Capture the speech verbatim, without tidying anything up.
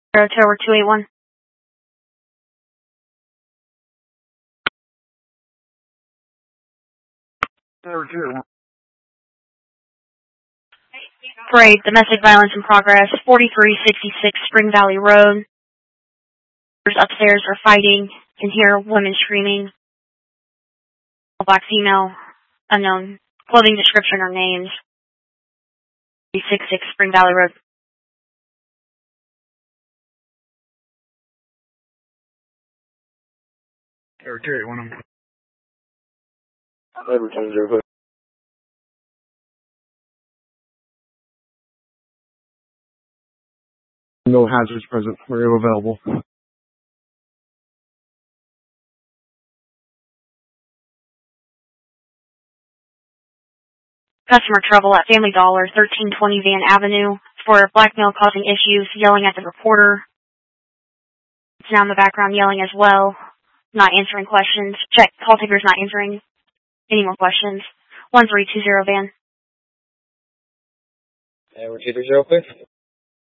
Tower two eight one. Tower two eight one. Parade, domestic violence in progress, forty-three sixty-six Spring Valley Road. Upstairs are fighting. Can hear women screaming. A black female, unknown. Clothing description or names. three sixty-six Spring Valley Road. Tower two eight one. Everton zero. No hazards present. We're available. Customer trouble at Family Dollar, thirteen twenty Van Avenue, for blackmail causing issues, yelling at the reporter. It's now in the background yelling as well, not answering questions. Check, call taker's not answering any more questions. one three two zero Van. And we're two three zero, please.